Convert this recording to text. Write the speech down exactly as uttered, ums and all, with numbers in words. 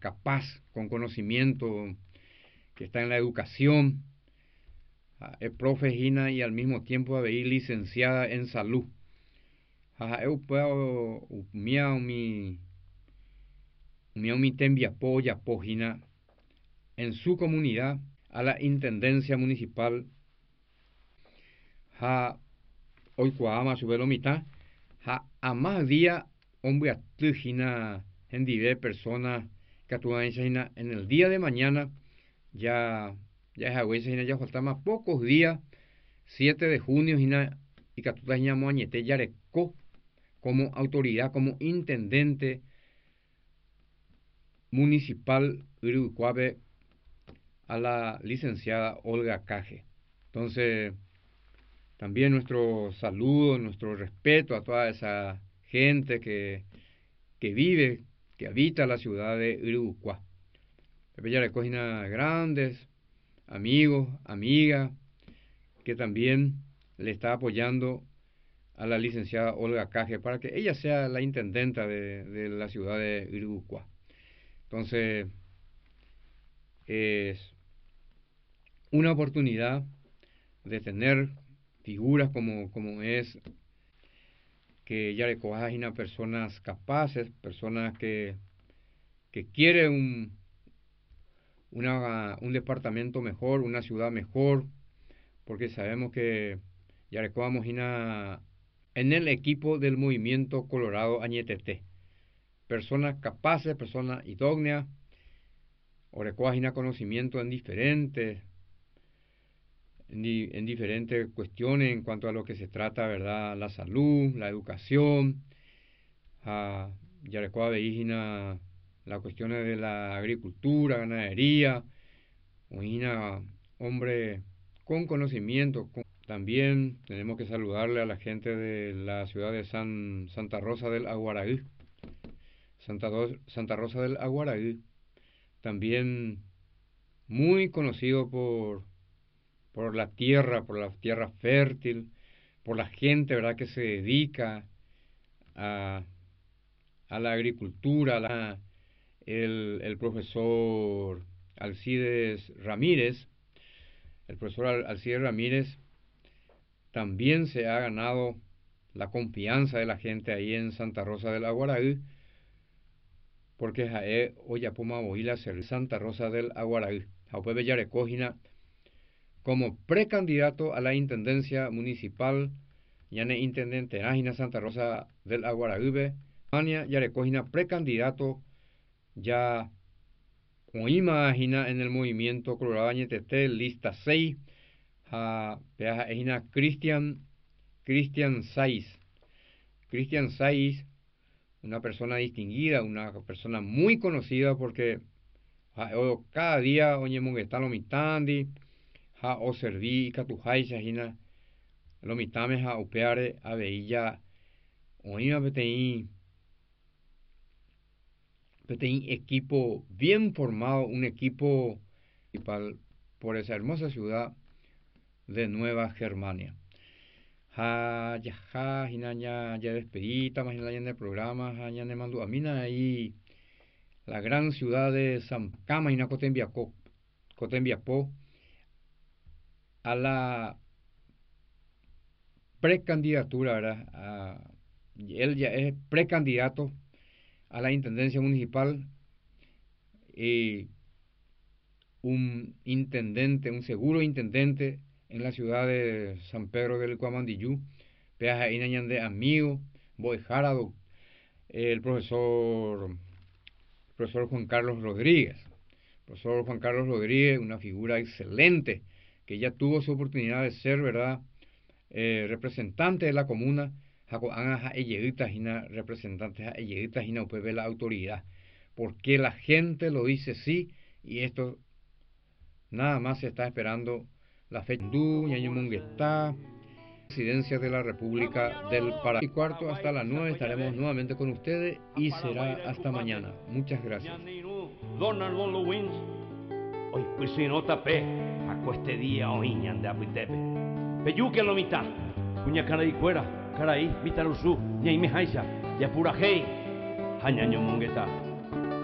capaz, con conocimiento, que está en la educación, es profesina y al mismo tiempo es licenciada en salud. Eu puedo miau mi miau mi tembiapo ya pogina en su comunidad a la intendencia municipal. Ha hoy cuama subelo mitad ha a más día hombre atujina en diversas personas que actúan en el día de mañana. Ya ya es a veces ya faltan más pocos días, siete de junio y que tú llamo añete yareco como autoridad, como intendente municipal Uruguay a la licenciada Olga Caje. Entonces, también nuestro saludo, nuestro respeto a toda esa gente que, que vive, que habita la ciudad de Uruguay. Ella recoge grandes amigos, amigas, que también le está apoyando a la licenciada Olga Caje para que ella sea la intendenta de, de la ciudad de Uruguay. Entonces, es una oportunidad de tener figuras como, como es que ella recoja a personas capaces, personas que, que quieren un, una, un departamento mejor, una ciudad mejor, porque sabemos que ya recogamos en el equipo del movimiento Colorado Añetete. Personas capaces, personas idóneas, o recogen conocimiento en diferentes, en, di, en diferentes cuestiones en cuanto a lo que se trata, ¿verdad? La salud, la educación, uh, ya recogen las cuestiones de la agricultura, ganadería, o hombre con conocimiento. Con... También tenemos que saludarle a la gente de la ciudad de San, Santa Rosa del Aguaraí. Santa, Santa Rosa del Aguaraí, también muy conocido por, por la tierra, por la tierra fértil, por la gente, ¿verdad?, que se dedica a, a la agricultura. La, el, el profesor Alcides Ramírez, el profesor Alcides Ramírez también se ha ganado la confianza de la gente ahí en Santa Rosa del Aguaraí, porque jae oyapuma boila ser Santa Rosa del Aguaraí. Jaupe Bellarecógina como precandidato a la intendencia municipal, yane intendente ágina Santa Rosa del Aguaraí, Mania Yarecógina precandidato ya oíma ágina en el movimiento Colorado Añetete, lista seis, a peaja ágina Cristian Cristian Saiz. Cristian Saiz, una persona distinguida, una persona muy conocida porque cada día oye monguetá lo mitandi, ja o serví catujai shahina lo mitame ja upeare a veilla oíma peteín peteín equipo bien formado, un equipo por esa hermosa ciudad de Nueva Germania. Ja, ya, ja, ya, ya despedita, más en el programa, ja, ya ne mando a mina ahí, la gran ciudad de San Cama y Cotembiapó, Cotembiapó, a la precandidatura, ¿verdad? A, él ya es precandidato a la intendencia municipal y un intendente, un seguro intendente en la ciudad de San Pedro del Cuamandillú, peaja inañan de amigo, Boejarado, el profesor, el profesor Juan Carlos Rodríguez. El profesor Juan Carlos Rodríguez, una figura excelente, que ya tuvo su oportunidad de ser, ¿verdad?, eh, representante de la comuna, representante de la autoridad, porque la gente lo dice sí, y esto nada más se está esperando la fecha presidencia de la República del Paraguay. Y cuarto hasta las nueve estaremos nuevamente con ustedes y será hasta mañana. Muchas gracias. Hoy pues si no tapé a cueste día oíñan de apitepe. Peyuque lo mitad, puña cara y fuera, cara ahí, mitarusu, ña y me jaisa, ya pura hey, hañaño mongueta.